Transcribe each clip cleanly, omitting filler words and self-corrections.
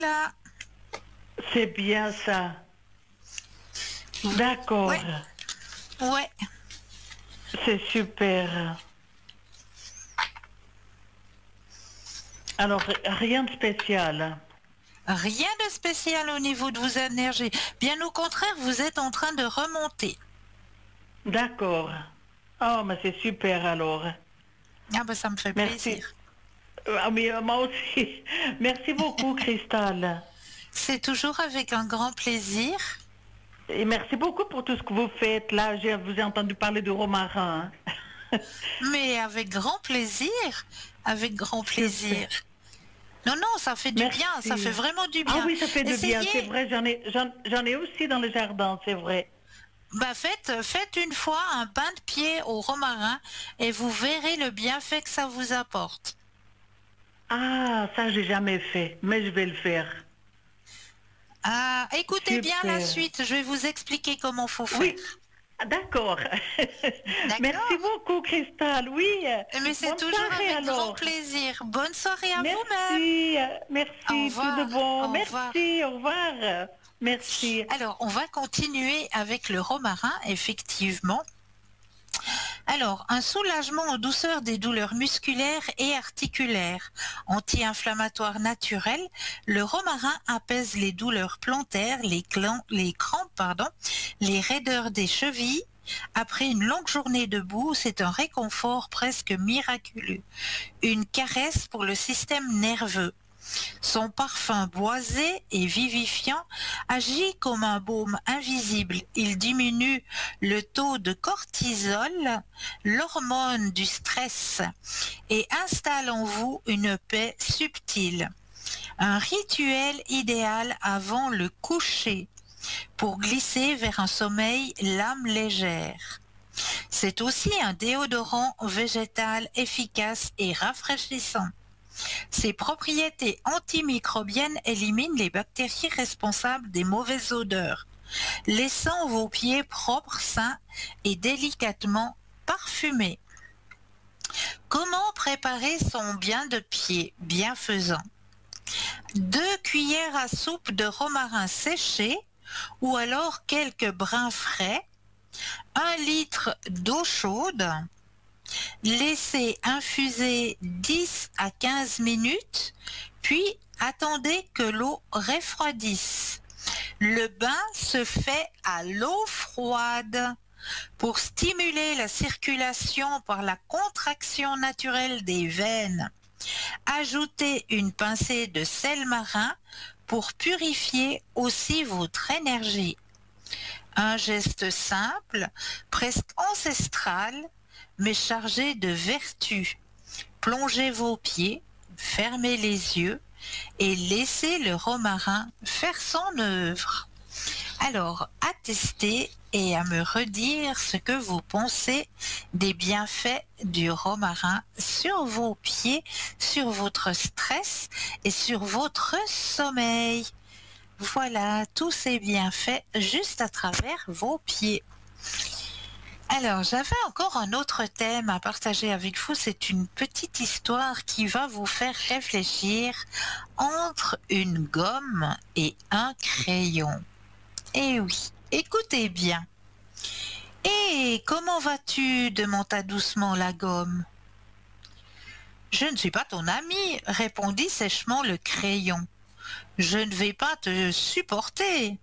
Là. C'est bien ça. D'accord. Ouais. Ouais. C'est super. Alors, rien de spécial. Rien de spécial au niveau de vos énergies. Bien au contraire, vous êtes en train de remonter. D'accord. Oh, mais c'est super alors. Ah ben ça me fait Merci. plaisir. Ah, mais moi aussi. Merci beaucoup, Cristal. C'est toujours avec un grand plaisir. Et merci beaucoup pour tout ce que vous faites. Là, je vous ai entendu parler du romarin. Mais avec grand plaisir. Avec grand plaisir. Super. Non, non, ça fait du bien. Ça fait Merci. vraiment du Ah bien. oui, ça fait du bien, c'est Essayez. vrai. J'en ai aussi dans le jardin, c'est vrai. Bah faites une fois un bain de pied au romarin et vous verrez le bienfait que ça vous apporte. Ah, ça, j'ai jamais fait, mais je vais le faire. Ah, écoutez bien la Super. suite. Je vais vous expliquer comment faut faire. Oui, d'accord. Merci D'accord? beaucoup, Cristal. Oui, Mais c'est bonne toujours soirée avec grand alors. plaisir. Bonne soirée à vous-même. Merci, Au merci, tout de revoir. bon. Au revoir. Merci, au revoir. Merci. Alors, on va continuer avec le romarin, effectivement. Alors, un soulagement en douceur des douleurs musculaires et articulaires. Anti-inflammatoire naturel, le romarin apaise les douleurs plantaires, les crampes, les raideurs des chevilles. Après une longue journée debout, c'est un réconfort presque miraculeux. Une caresse pour le système nerveux. Son parfum boisé et vivifiant agit comme un baume invisible. Il diminue le taux de cortisol, l'hormone du stress, et installe en vous une paix subtile. Un rituel idéal avant le coucher pour glisser vers un sommeil l'âme légère. C'est aussi un déodorant végétal efficace et rafraîchissant. Ses propriétés antimicrobiennes éliminent les bactéries responsables des mauvaises odeurs, laissant vos pieds propres, sains et délicatement parfumés. Comment préparer son bain de pied bienfaisant? 2 cuillères à soupe de romarin séché ou alors quelques brins frais, 1 litre d'eau chaude, laissez infuser 10 à 15 minutes, puis attendez que l'eau refroidisse. Le bain se fait à l'eau froide pour stimuler la circulation par la contraction naturelle des veines. Ajoutez une pincée de sel marin pour purifier aussi votre énergie. Un geste simple, presque ancestral, mais chargé de vertu. Plongez vos pieds, fermez les yeux et laissez le romarin faire son œuvre. Alors, à tester et à me redire ce que vous pensez des bienfaits du romarin sur vos pieds, sur votre stress et sur votre sommeil. Voilà, tous ces bienfaits juste à travers vos pieds. Alors, j'avais encore un autre thème à partager avec vous. C'est une petite histoire qui va vous faire réfléchir entre une gomme et un crayon. Eh oui, écoutez bien. Et comment vas-tu? Demanda doucement la gomme. Je ne suis pas ton ami, répondit sèchement le crayon. Je ne vais pas te supporter.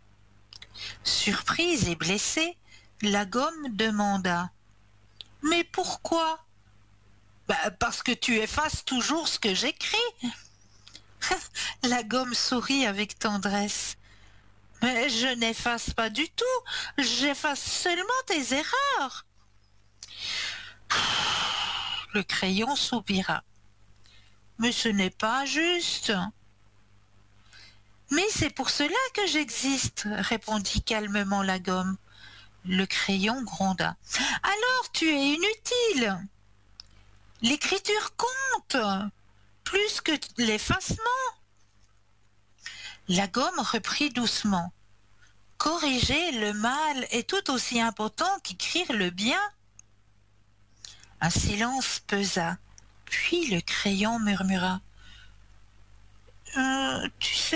Surprise et blessée, la gomme demanda. Mais pourquoi? Parce que tu effaces toujours ce que j'écris. La gomme sourit avec tendresse. Mais je n'efface pas du tout, j'efface seulement tes erreurs. Le crayon soupira. Mais ce n'est pas juste. Mais c'est pour cela que j'existe, répondit calmement la gomme. Le crayon gronda. Alors tu es inutile. L'écriture compte, plus que l'effacement. La gomme reprit doucement. Corriger le mal est tout aussi important qu'écrire le bien. Un silence pesa, puis le crayon murmura. Tu sais,